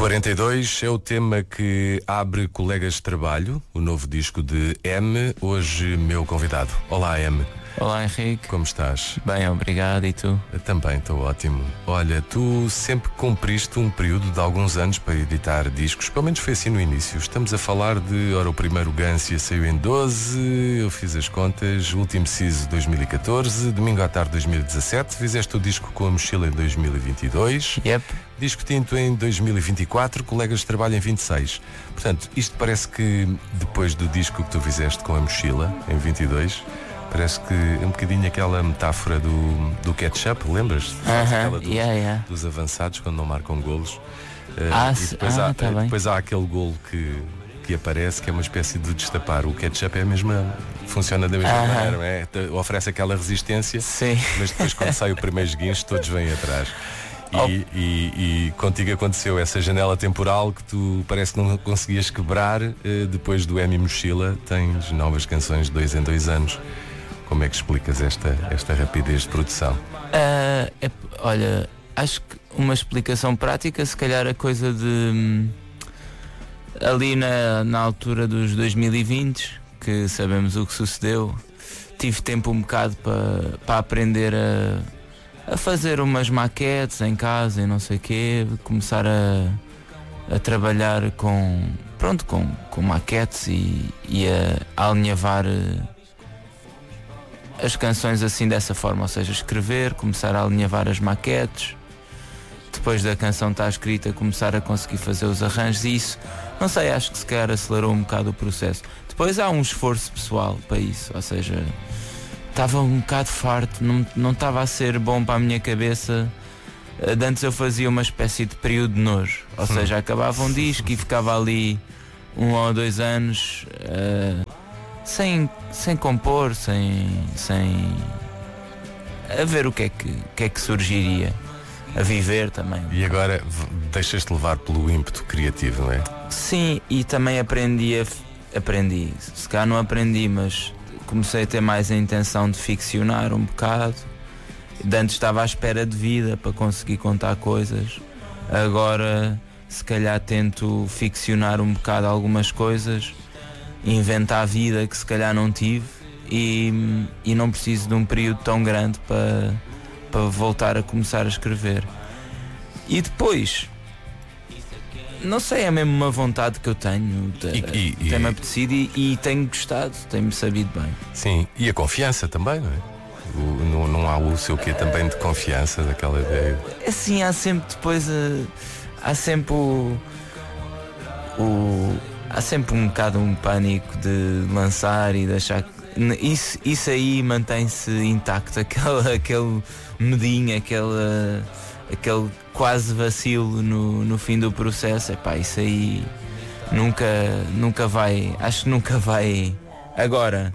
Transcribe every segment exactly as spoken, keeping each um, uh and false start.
quarenta e dois é o tema que abre Colegas de Trabalho, o novo disco de M. Hoje, meu convidado. Olá, M. Olá, Henrique. Como estás? Bem, obrigado. E tu? Eu também estou ótimo. Olha, tu sempre cumpriste um período de alguns anos para editar discos, pelo menos foi assim no início. Estamos a falar de, ora, o primeiro Gância saiu em doze, eu fiz as contas, o último Siso dois mil e catorze, Domingo à Tarde dois mil e dezassete, fizeste o disco com a Mochila em dois mil e vinte e dois. Yep. Disco Tinto em dois mil e vinte e quatro, Colegas de Trabalho em vinte e seis. Portanto, isto parece que depois do disco que tu fizeste com a Mochila em vinte e dois, parece que é um bocadinho aquela metáfora do, do ketchup, lembras-te? Uh-huh. Do, yeah, yeah. Dos avançados quando não marcam golos. Uh, ah, e depois, ah, há, tá depois há aquele golo que, que aparece, que é uma espécie de destapar. O ketchup é a mesma, funciona da mesma uh-huh. maneira, não é? Oferece aquela resistência. Sim. Mas depois, quando sai o primeiro esguincho, todos vêm atrás. E, oh. e, e contigo aconteceu essa janela temporal que tu parece que não conseguias quebrar. Uh, depois do M Mochila tens novas canções de dois em dois anos. Como é que explicas esta, esta rapidez de produção? Uh, é, olha, acho que uma explicação prática, se calhar a coisa de ali na, na altura dos dois mil e vinte, que sabemos o que sucedeu, tive tempo um bocado para pa aprender a, a fazer umas maquetes em casa e não sei o quê, começar a, a trabalhar com, pronto, com, com maquetes e, e a, a alinhavar as canções assim dessa forma, ou seja, escrever, começar a alinhavar as maquetes, depois da canção estar escrita, começar a conseguir fazer os arranjos e isso, não sei, acho que se calhar acelerou um bocado o processo. Depois há um esforço pessoal para isso, ou seja, estava um bocado farto, não, não estava a ser bom para a minha cabeça. De antes eu fazia uma espécie de período de nojo, ou seja, acabava um disco e ficava ali um ou dois anos uh, sem, sem compor, sem, sem a ver o que é que, o que é que surgiria, a viver também. E agora deixas-te levar pelo ímpeto criativo, não é? Sim, e também aprendi, a, aprendi, se calhar não aprendi, mas comecei a ter mais a intenção de ficcionar um bocado. De antes estava à espera de vida para conseguir contar coisas, agora se calhar tento ficcionar um bocado algumas coisas, inventar a vida que se calhar não tive e, e não preciso de um período tão grande para, para voltar a começar a escrever. E depois, não sei, é mesmo uma vontade que eu tenho, tem-me apetecido e, e tenho gostado, tenho-me sabido bem. Sim, e a confiança também, não é? O, não, não há o seu quê também de confiança, daquela ideia? Assim, há sempre depois, há sempre o... o Há sempre um bocado um pânico de lançar e de achar que isso, isso aí mantém-se intacto, aquele, aquele medinho, aquele, aquele quase vacilo no, no fim do processo. Epá, isso aí nunca, nunca vai, acho que nunca vai. Agora,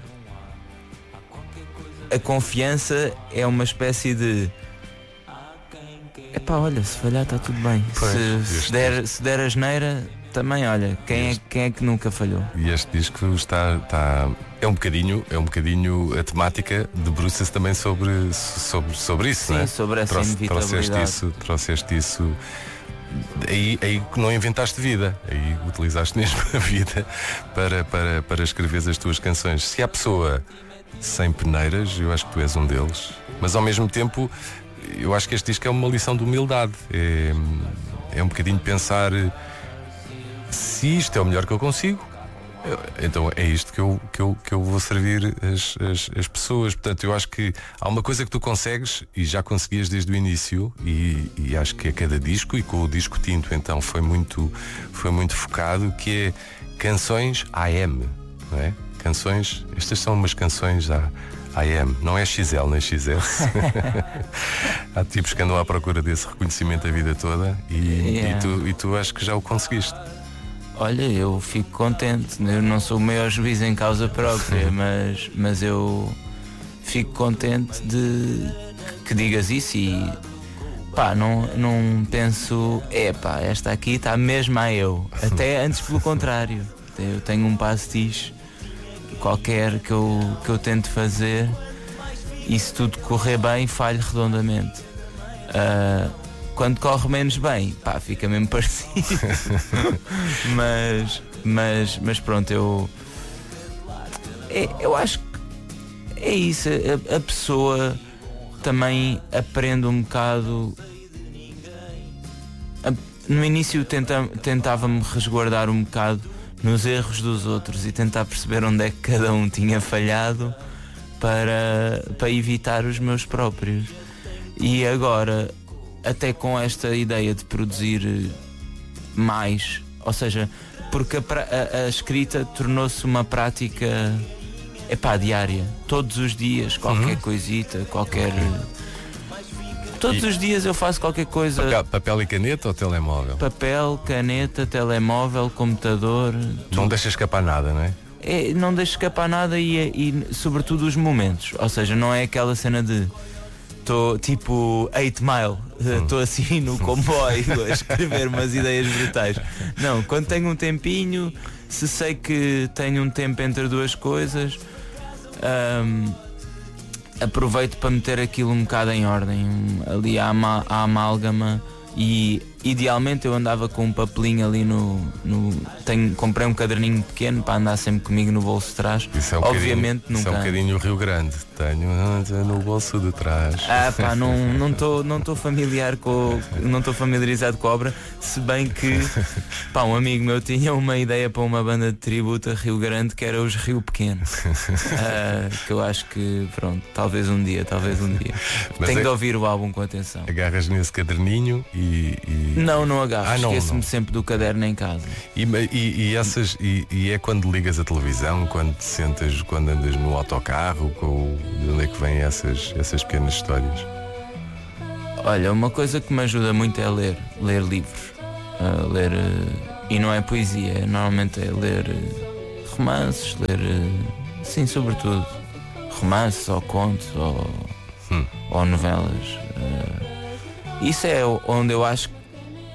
a confiança é uma espécie de epá, olha, se falhar está tudo bem. Pois, se, se, der, se der asneira também, olha, quem é, quem é que nunca falhou? E este disco está, está é um bocadinho, é um bocadinho a temática debruça-se também sobre, sobre, sobre isso, sim, não é? sobre essa Trouxe, inevitabilidade. Trouxeste isso, trouxeste isso. Aí, aí não inventaste vida, aí utilizaste mesmo a vida para, para, para escrever as tuas canções. Se há pessoa sem peneiras, eu acho que tu és um deles, mas ao mesmo tempo eu acho que este disco é uma lição de humildade, é, é um bocadinho pensar, se isto é o melhor que eu consigo, então é isto que eu, que eu, que eu vou servir as, as, as pessoas. Portanto, eu acho que há uma coisa que tu consegues e já conseguias desde o início, e, e acho que a cada disco, e com o disco Tinto então foi muito, foi muito focado, que é canções A M, não é? Canções, estas são umas canções A M, não é X L nem X S. Há tipos que andam à procura desse reconhecimento a vida toda e, yeah. e, tu, e tu acho que já o conseguiste. Olha, eu fico contente, eu não sou o maior juiz em causa própria, mas, mas eu fico contente de que digas isso e pá, não, não penso, é pá, esta aqui está mesmo a eu, até antes pelo contrário, eu tenho um pastiche qualquer que eu, que eu tento fazer e se tudo correr bem falho redondamente. Uh, quando corre menos bem, pá, fica mesmo parecido. mas, mas, mas pronto, eu é, eu acho que é isso, a, a pessoa também aprende um bocado. A, no início tenta, tentava-me resguardar um bocado nos erros dos outros e tentar perceber onde é que cada um tinha falhado para, para evitar os meus próprios. E agora, até com esta ideia de produzir mais, ou seja, porque a, a, a escrita tornou-se uma prática, epá, diária, todos os dias, qualquer uhum. coisita, qualquer... Todos e... os dias eu faço qualquer coisa. Papel, papel e caneta ou telemóvel? Papel, caneta, telemóvel, computador. Não tudo. deixa escapar nada, não é? É, não deixa escapar nada e, e sobretudo os momentos. Ou seja, não é aquela cena de estou tipo eight mile, estou hum. assim no comboio a escrever umas ideias brutais. Não, quando tenho um tempinho, se sei que tenho um tempo entre duas coisas, hum, aproveito para meter aquilo um bocado em ordem, ali à, à amálgama. E idealmente eu andava com um papelinho ali no, no tenho, comprei um caderninho pequeno para andar sempre comigo no bolso de trás. Isso é um Obviamente nunca. Isso é um bocadinho o Rio Grande. Tenho no bolso de trás. Ah pá, não não estou não estou familiar com não estou familiarizado com a obra, se bem que pá, um amigo meu tinha uma ideia para uma banda de tributo a Rio Grande que era os Rio Pequeno. Ah, que eu acho que pronto, talvez um dia, talvez um dia. Mas tenho é... de ouvir o álbum com atenção. Agarras nesse caderninho e, e... Não, não agarro, ah, esqueço-me sempre do caderno em casa. E, e, e, essas, e, e é quando ligas a televisão, quando te sentas, quando andas no autocarro, com, de onde é que vêm essas, essas pequenas histórias? Olha, uma coisa que me ajuda muito é ler, ler livros. Uh, ler, uh, e não é poesia, normalmente é ler uh, romances, ler, uh, sim, sobretudo, romances ou contos ou, hum. ou novelas. Uh, isso é onde eu acho que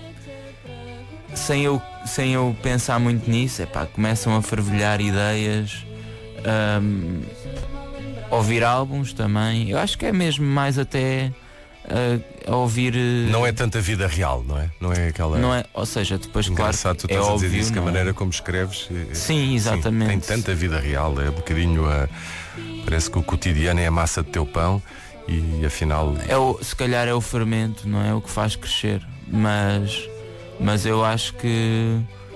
sem eu, sem eu pensar muito nisso, epá, começam a fervilhar ideias, um, ouvir álbuns também. Eu acho que é mesmo mais até uh, a ouvir. Uh, não é tanta vida real, não é? Não é aquela. Não é, ou seja, depois engraçado, claro, tu estás é a óbvio, dizer isso, que a é? maneira como escreves. Sim, exatamente. Sim, tem tanta vida real, é um bocadinho a. Parece que o cotidiano é a massa do teu pão e afinal. É o, se calhar é o fermento, não é? O que faz crescer. Mas. Mas eu acho que,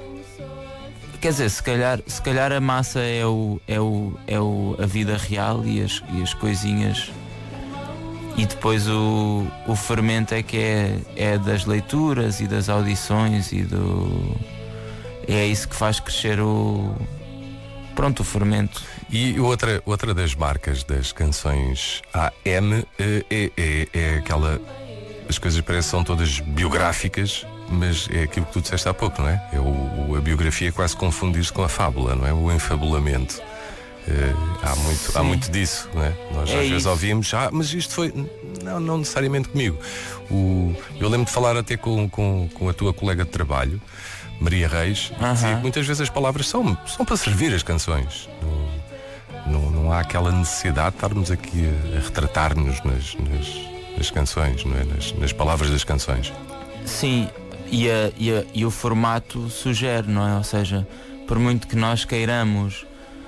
quer dizer, se calhar, se calhar a massa é, o, é, o, é o, a vida real e as, e as coisinhas, e depois o, o fermento é que é, é das leituras e das audições e do. É isso que faz crescer o. Pronto, o fermento. E outra, outra das marcas das canções A M é, é, é aquela. As coisas parecem são todas biográficas, mas é aquilo que tu disseste há pouco, não é? É o, a biografia quase confundir-se com a fábula, não é? O enfabulamento. É, há, muito, há muito disso, não é? Nós é às vezes ouvimos, ah, mas isto foi. Não, não necessariamente comigo. O, eu lembro de falar até com, com, com a tua colega de trabalho, Maria Reis, uh-huh. dizia que muitas vezes as palavras são, são para servir as canções. Não, não, não há aquela necessidade de estarmos aqui a, a retratar-nos nas. nas nas canções, não é? nas, nas palavras das canções. Sim, e, a, e, a, e o formato sugere, não é? Ou seja, por muito que nós queiramos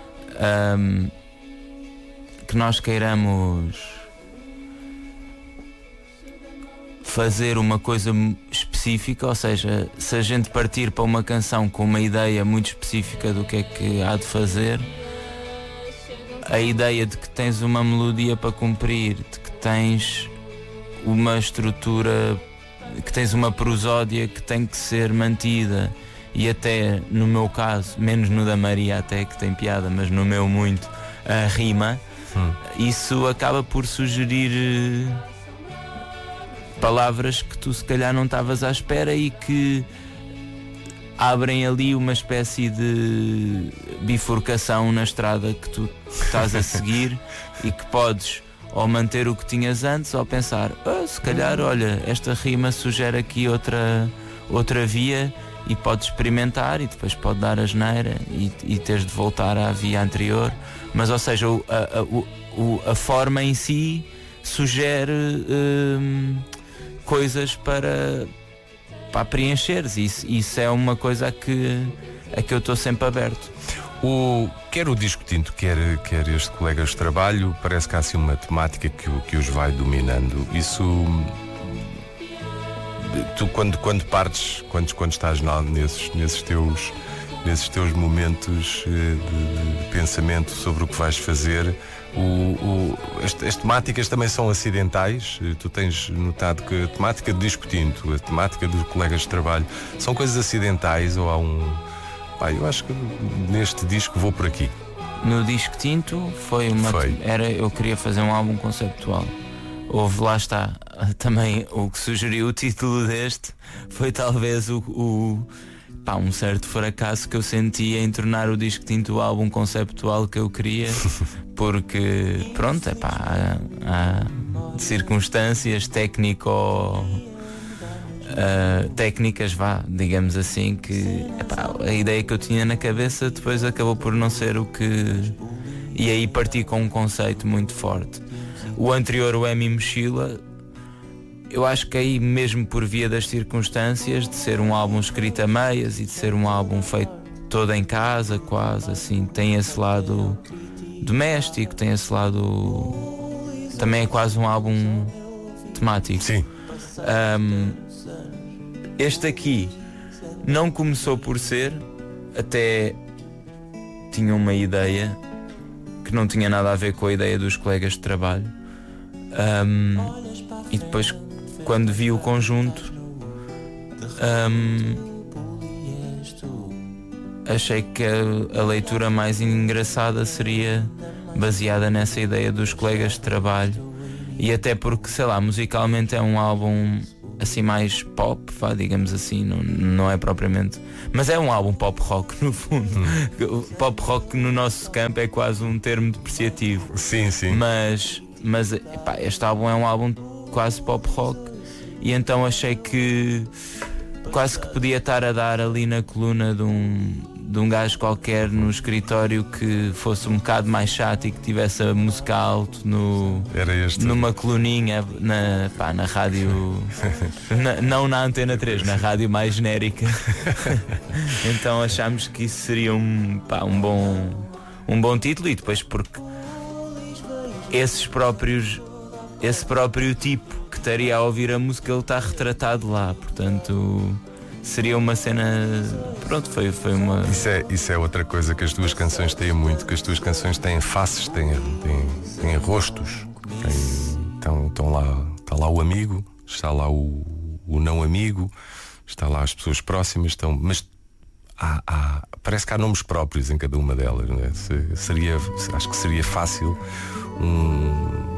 um, que nós queiramos fazer uma coisa específica, ou seja, se a gente partir para uma canção com uma ideia muito específica do que é que há de fazer, a ideia de que tens uma melodia para cumprir, de que tens uma estrutura, que tens uma prosódia que tem que ser mantida, e até no meu caso, menos no da Maria até que tem piada, mas no meu muito, a rima, hum. isso acaba por sugerir palavras que tu se calhar não estavas à espera e que abrem ali uma espécie de bifurcação na estrada que tu estás a seguir e que podes ou manter o que tinhas antes ou pensar, oh, se calhar, olha, esta rima sugere aqui outra, outra via, e podes experimentar e depois pode dar asneira e, e teres de voltar à via anterior. Mas, ou seja, o, a, a, o, a forma em si sugere hum, coisas para, para preencheres. Isso, isso é uma coisa a que, a que eu estou sempre aberto. O, quer o Disco Tinto, quer, quer este Colegas de Trabalho, parece que há assim uma temática que, que os vai dominando. Isso, tu quando, quando partes, quando, quando estás na, nesses, nesses, teus, nesses teus momentos de, de pensamento sobre o que vais fazer, o, o, as, as temáticas também são acidentais. Tu tens notado que a temática do Disco Tinto, a temática dos Colegas de Trabalho, são coisas acidentais ou há um... Pá, eu acho que neste disco vou por aqui. No Disco Tinto foi uma foi. Era, eu queria fazer um álbum conceptual. Houve, lá está, também o que sugeriu o título deste foi talvez o, o pá, um certo fracasso que eu sentia em tornar o Disco Tinto o álbum conceptual que eu queria, porque pronto, é pá, há, há circunstâncias técnico Uh, técnicas, vá, digamos assim, que epá, a ideia que eu tinha na cabeça depois acabou por não ser o que... E aí parti com um conceito muito forte. O anterior, o M Mochila, eu acho que aí mesmo por via das circunstâncias, de ser um álbum escrito a meias e de ser um álbum feito todo em casa, quase assim, tem esse lado doméstico, tem esse lado... Também é quase um álbum temático. Sim. Um, Este aqui não começou por ser, até tinha uma ideia que não tinha nada a ver com a ideia dos Colegas de Trabalho. Um, e depois, quando vi o conjunto, um, achei que a, a leitura mais engraçada seria baseada nessa ideia dos Colegas de Trabalho. E até porque, sei lá, musicalmente é um álbum assim mais pop, vá, digamos assim, não, não é propriamente, mas é um álbum pop rock no fundo. Hum. Pop rock no nosso campo é quase um termo depreciativo. Sim, sim. Mas, mas epá, este álbum é um álbum quase pop rock e então achei que quase que podia estar a dar ali na coluna de um, de um gajo qualquer no escritório que fosse um bocado mais chato e que tivesse a música alto no, Era este. numa coluninha na, pá, na rádio, na, não na Antena três, na rádio mais genérica. Então achámos que isso seria um, pá, um, bom, um bom título, e depois porque esses próprios, esse próprio tipo que estaria a ouvir a música, ele está retratado lá, portanto seria uma cena, pronto, foi, foi uma... Isso é, isso é outra coisa que as tuas canções têm muito, que as tuas canções têm faces, têm, têm, têm rostos, têm, estão, estão lá, está lá o amigo, está lá o, o não amigo, está lá as pessoas próximas, estão, mas há, há, parece que há nomes próprios em cada uma delas, não é? Se, seria, acho que seria fácil um...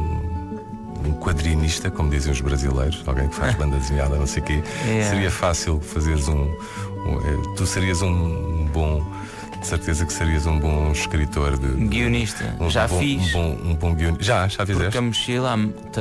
um quadrinista, como dizem os brasileiros, alguém que faz banda desenhada, não sei o quê, yeah. Seria fácil fazeres um, um tu serias um, um bom, de certeza que serias um bom escritor de, de guionista, um, já um bom, fiz um bom, um bom guionista. Já, já fizeste? Porque a Mochila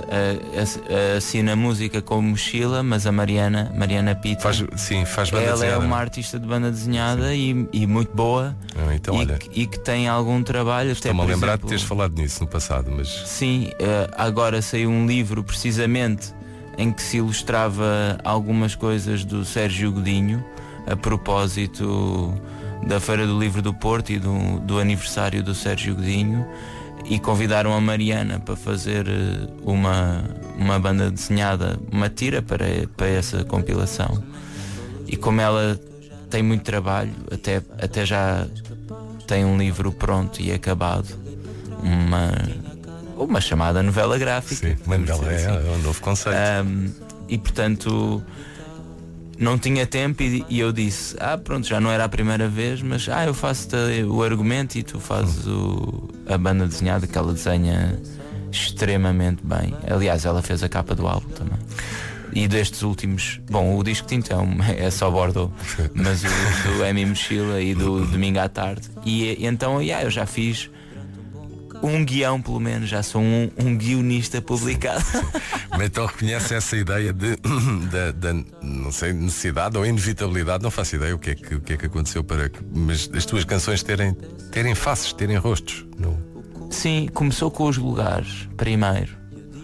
assina música com Mochila, mas a Mariana Mariana Pita faz, sim, faz banda ela desenhada. É uma artista de banda desenhada e, e muito boa. Ah, então, e, olha, que, e que tem algum trabalho. Estou-me a lembrar exemplo, de teres falado nisso no passado, mas sim, agora saiu um livro precisamente em que se ilustrava algumas coisas do Sérgio Godinho a propósito da Feira do Livro do Porto e do, do aniversário do Sérgio Godinho, e convidaram a Mariana para fazer uma, uma banda desenhada, uma tira para, para essa compilação. E como ela tem muito trabalho, até, até já tem um livro pronto e acabado, uma, uma chamada novela gráfica. Sim, uma novela é, é um novo conceito. Um, e portanto não tinha tempo e, e eu disse, ah pronto, já não era a primeira vez, mas ah, eu faço-te o argumento e tu fazes o, a banda desenhada, que ela desenha extremamente bem. Aliás, ela fez a capa do álbum também. E destes últimos, bom, o Disco Tinto é, um, é só Bordeaux, mas o do M Mochila e do Domingo à Tarde. E então yeah, eu já fiz um guião, pelo menos, já sou um, um guionista publicado. Mas então reconhece essa ideia de, de, de, não sei, necessidade ou inevitabilidade, não faço ideia o que é que, o que, é que aconteceu para que, mas as tuas canções terem, terem faces, terem rostos. No... Sim, começou com os lugares, primeiro.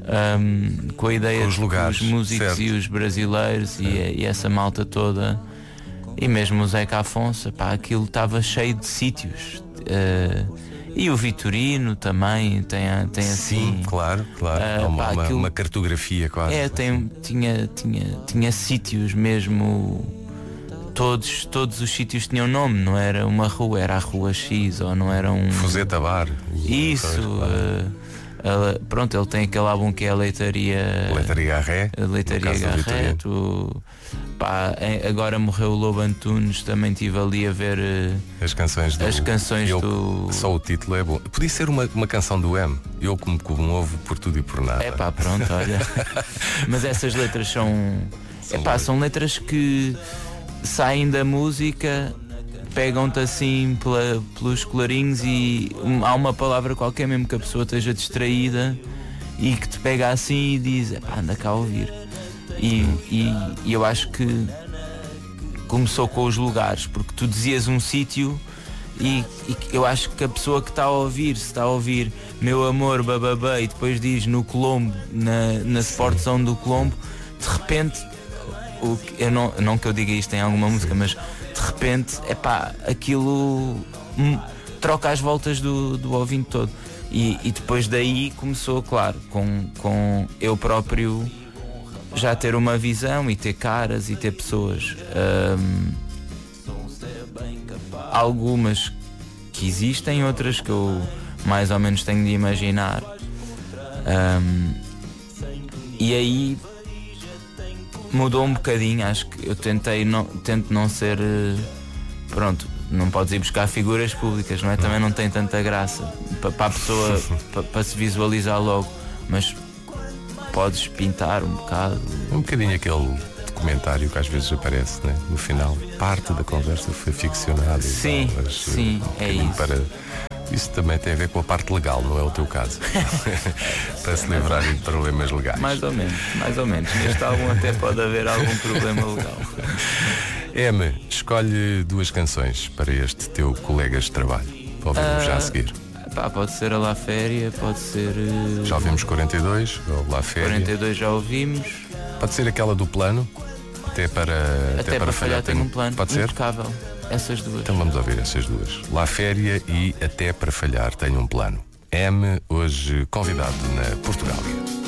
um, com a ideia com os de lugares, que os músicos certo. e os brasileiros e, e essa malta toda, e mesmo o Zeca Afonso, pá, aquilo estava cheio de sítios. Uh, e o Vitorino também tem, tem assim. Sim, claro, claro. Uh, Há uma, pá, uma, aquilo- uma cartografia quase. É, tem, tinha, tinha, tinha sítios mesmo. Todos, todos os sítios tinham nome, não era uma rua, era a Rua X, ou não era um. Fuseta Bar. Isso, Pois, claro. uh, ela- pronto, ele tem aquele álbum que é a Leitaria. Leitaria Garré. A Leitaria no caso do Garré. Vitorino. tu- pá, em- agora morreu o Lobo Antunes, também estive ali a ver uh, As canções do. as canções eu, do. Só o título é bom. Podia ser uma, uma canção do M. Eu como comovo por tudo e por nada. É pá, pronto, olha. Mas essas letras são. São É pá, boas. são letras que saem da música, pegam-te assim pela- pelos colarinhos e um- há uma palavra qualquer, mesmo que a pessoa esteja distraída, e que te pega assim e diz: "Epá, anda cá a ouvir." E, e, e eu acho que começou com os lugares, porque tu dizias um sítio. E, e eu acho que a pessoa que está a ouvir, se está a ouvir "Meu amor, bababá", e depois diz "no Colombo", na, na Sport Zone do Colombo, de repente, o que- eu não, não que eu diga isto em alguma música, mas de repente, é pá, aquilo hum, troca as voltas do, do ouvinte todo. E, e depois daí começou, claro, com, com eu próprio já ter uma visão e ter caras e ter pessoas. Hum, algumas que existem, outras que eu mais ou menos tenho de imaginar. Um, e aí mudou um bocadinho. Acho que eu tentei não, tento não ser eh, pronto, não podes ir buscar figuras públicas, não é? Também não tem tanta graça para a pessoa, para se visualizar logo, mas podes pintar um bocado. Um bocadinho aquele documentário que às vezes aparece, né? No final. Parte da conversa foi ficcionada. e Sim, tal, mas, sim, um é bocadinho isso. Para... Isso também tem a ver com a parte legal, não é o teu caso. Para se livrarem de problemas legais. Mais ou menos, mais ou menos. Neste álbum até pode haver algum problema legal. M, escolhe duas canções para este teu colegas de trabalho. Ouvimos já a seguir. Pá, pode ser a La Féria, pode ser. eh, Já ouvimos quarenta e dois, ou La Féria. quarenta e dois já ouvimos. Pode ser aquela do plano, até para, Até, para falhar tem um plano. Pode ser? Impecável. Essas duas. Então vamos ouvir essas duas. La Féria e Até para falhar tenho um plano. M, hoje convidado na Portugália.